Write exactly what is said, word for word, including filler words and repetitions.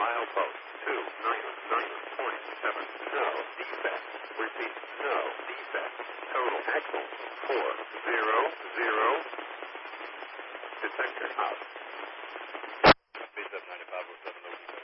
Milepost two nine nine point seven. No defect. Repeat. No defect. Total axle four zero zero. Detector out.